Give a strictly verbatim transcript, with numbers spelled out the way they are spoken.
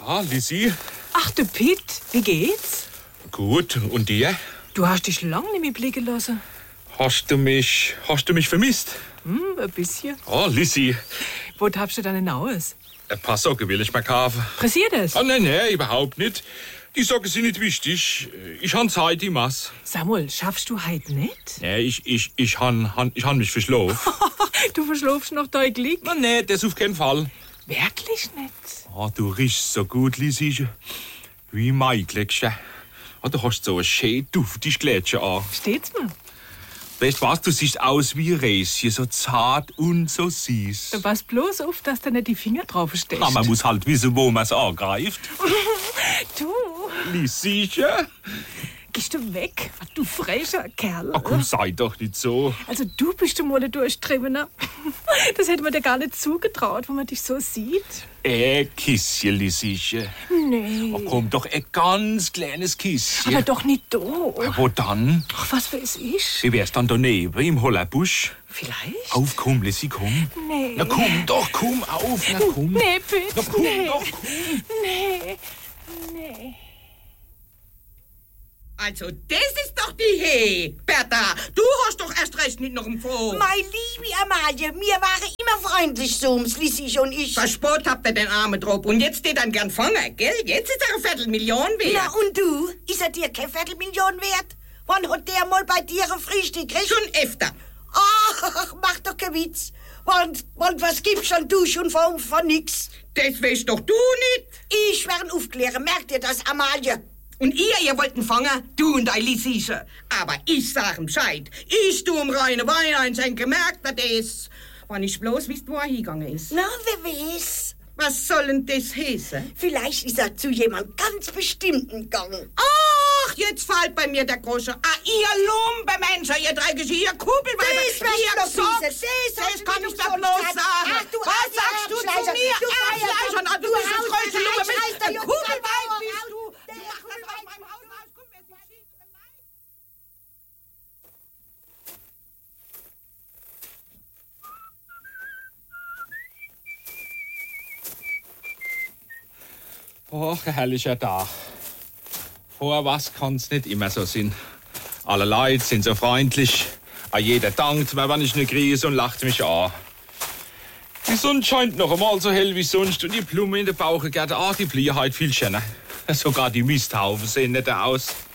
Ah, Lisi. Ach, du Pitt, wie geht's? Gut, und dir? Du hast dich lang nicht mehr blicken lassen. Hast du mich, hast du mich vermisst? Hm, ein bisschen. Oh, Lisi. Wo tappst du deine Naus? Ein paar Socken will ich mir kaufen. Pressiert es? Ah, nein, nein, überhaupt nicht. Die Socken sind nicht wichtig. Ich han Zeit, ich mach's. Samuel, schaffst du heute nicht? Nee, ich, ich, ich han, han, ich han mich verschlafen. Du verschlafst noch deutlich. Na, nee, das auf keinen Fall. Wirklich nicht? Ah, du riechst so gut, Lisi. Wie Maikleckchen. Ah, du hast so ein schön duftiges Glätchen an. Steht's mir? Weißt du was, du siehst aus wie Räschen, so zart und so süß. Du pass bloß auf, dass du nicht die Finger drauf stehst. Ah, man muss halt wissen, wo man es angreift. Du, Lisichen? gehst du weg, du frecher Kerl. Ach komm, sei doch nicht so. Also du bist du mal ein Durchstrebener. Das hätte man dir gar nicht zugetraut, wenn man dich so sieht. Ein Kisschen, Lisichen. Nee. Ach komm, doch ein ganz kleines Kisschen. Aber doch nicht da. Wo dann? Ach, was weiß ich? Wie wär's dann daneben, im Hollerbusch? Vielleicht? Auf, komm, Lissi, komm. Nee. Na komm doch, komm auf, na komm. Nee, bitte. Na komm nee. doch, komm. Nee. Nee. Also, das ist doch die He. Bertha, du hast doch erst recht nicht noch im Froh. Meine liebe Amalie, wir waren immer freundlich so ums Lissi und ich. Verspott habt ihr den Armen drauf. Und jetzt steht dann gern fangen, gell? Jetzt ist er eine Viertelmillion wert. Na und du? Ist er dir keine Viertelmillion wert? Wann hat der mal bei dir ein Frühstück gekriegt? Schon öfter. Ach, mach doch keinen Witz. Und, und was gibst schon du schon von, von nix? Das weißt doch du nicht. Ich werde aufklären, merkt ihr das, Amalie? Und ihr, ihr wollt ihn fangen, du und dein Lissische. Aber ich sag ihm Bescheid. Ich tu um reine Wein einschenke, merkt er das. Wann ich bloß wisst, wo er hingegangen ist. Na, wer weiß? Was soll denn das heißen? Vielleicht ist er zu jemand ganz Bestimmten gegangen. Ach, jetzt fällt bei mir der Große. Ah, ihr Lumpenmenschen, ihr Dreckige, ihr Kugelweiber, Das wirst ihr du doch Socks. wissen. Das Das hast kann du ich doch doch so bloß gesagt. sagen. Ach, du Was alte sagst du zu Erbschleicher. mir? Du Erbschleicher, Feierabend. du Du bist ein Haus- Kreuze der Lumpe Scheiß, mit der einem Junge, Kugelweib der bist du. Bauer, Du machst das aus meinem Haus raus, komm, jetzt mal schießen. Och, ein herrlicher Tag. Vor was kann's nicht immer so sein. Alle Leute sind so freundlich. Auch jeder dankt mir, wenn ich ne grieße und lacht mich an. Die Sonne scheint noch einmal so hell wie sonst und die Blumen in der Bauchgärte, ah, die blühen heute viel schöner. Sogar die Misthaufen sehen netter aus.